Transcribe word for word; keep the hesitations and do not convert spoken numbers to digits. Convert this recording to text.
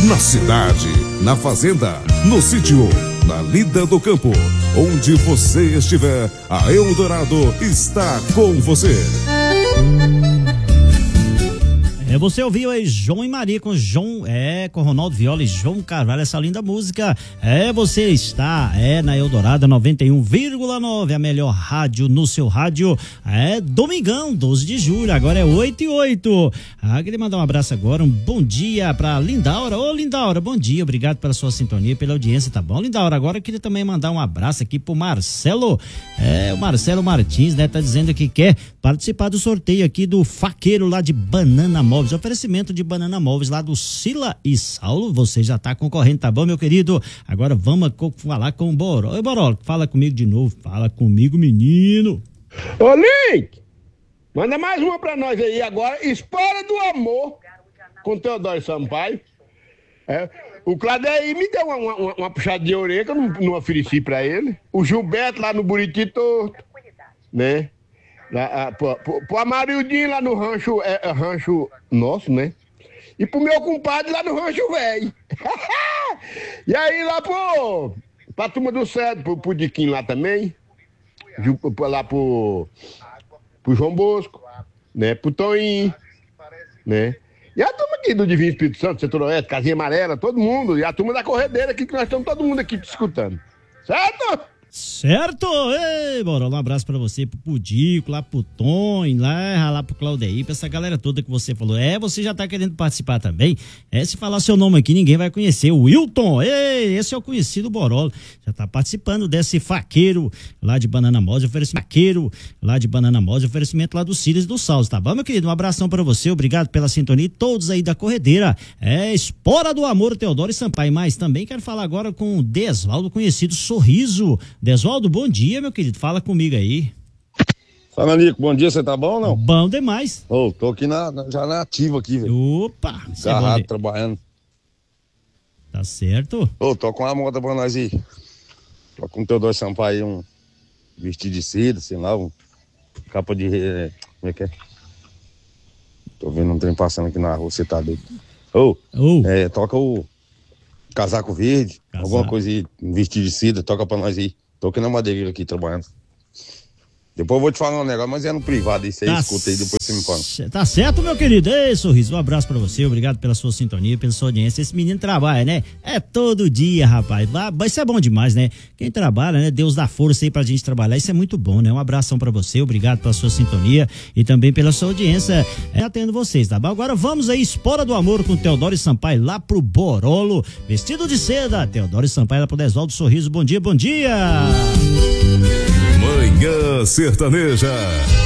Na cidade, na fazenda, no sítio, na lida do campo, onde você estiver, a Eldorado está com você. É, você ouviu aí João e Maria com João, é, com Ronaldo Viola e João Carvalho, essa linda música. É, você está, é, na Eldorado noventa e um vírgula nove, a melhor rádio no seu rádio. É, domingão, doze de julho, agora é oito e oito. Ah, queria mandar um abraço agora, um bom dia pra Lindaura. Ô, Lindaura, bom dia, obrigado pela sua sintonia, pela audiência, tá bom, Lindaura? Agora eu queria também mandar um abraço aqui pro Marcelo, é, o Marcelo Martins, né, tá dizendo que quer participar do sorteio aqui do faqueiro lá de Banana Móveis. Oferecimento de Banana Móveis lá do Sila e Saulo, você já tá concorrendo, tá bom, meu querido? Agora vamos falar com o Borol. Oi, Borol, fala comigo de novo, fala comigo, menino. Ô, Link, manda mais uma pra nós aí agora, Espora do Amor, com Teodoro Sampaio. É, o Cladeir me deu uma, uma, uma puxada de orelha que eu não, não ofereci pra ele. O Gilberto lá no Buriti Torto, né? Lá, pro, pro, pro Amarildinho lá no rancho, é, é, rancho nosso, né? E pro meu compadre lá no rancho velho. E aí lá pro, pra turma do Cedro, pro, pro Diquinho lá também. Lá pro, pro João Bosco, né? Pro Toninho, né? E a turma aqui do Divino Espírito Santo, Setor Oeste, Casinha Amarela, todo mundo. E a turma da Corredeira aqui, que nós estamos todo mundo aqui te escutando. Certo? Certo! Ei, Borol, um abraço pra você, pro Pudico, lá pro Tom, lá, lá pro Claudeir, pra essa galera toda que você falou. É, você já tá querendo participar também? É, se falar seu nome aqui, ninguém vai conhecer. O Wilton, ei, esse é o conhecido Borol. Já tá participando desse faqueiro lá de Banana Móveis, oferecimento faqueiro lá de Banana Móveis, oferecimento lá do Cílios e do Salso, tá bom, meu querido? Um abração pra você, obrigado pela sintonia e todos aí da Corredeira. É, Espora do Amor, Teodoro e Sampaio. Mas também quero falar agora com o Desvaldo, conhecido Sorriso. Desvaldo, bom dia, meu querido. Fala comigo aí. Fala, Nico. Bom dia, você tá bom ou não? Bom demais. Ô, oh, tô aqui na, na, já na ativa aqui, velho. Opa! Agarrado, é trabalhando. Tá certo? Ô, oh, tô com uma moda pra nós aí. Tô com o Teodoro Sampaio aí, um vestido de seda, sei lá, um capa de... É, como é que é? Tô vendo um trem passando aqui na rua, você tá doido. Ô, oh, oh. é, toca o casaco verde, casaco. Alguma coisa aí, um vestido de seda, toca pra nós aí. Tô aqui na madeireira aqui trabalhando. Depois eu vou te falar um negócio, mas é no privado, isso aí, tá, escuta aí, depois você me fala. Tá certo, meu querido. Ei, Sorriso, um abraço pra você, obrigado pela sua sintonia, pela sua audiência. Esse menino trabalha, né? É todo dia, rapaz. Isso é bom demais, né? Quem trabalha, né? Deus dá força aí pra gente trabalhar, isso é muito bom, né? Um abração pra você, obrigado pela sua sintonia e também pela sua audiência. É, atendo vocês, tá bom? Agora vamos aí, Espora do Amor com Teodoro e Sampaio lá pro Borolo, vestido de seda. Teodoro e Sampaio lá pro Desvaldo Sorriso, bom dia, bom dia! Manhã Sertaneja.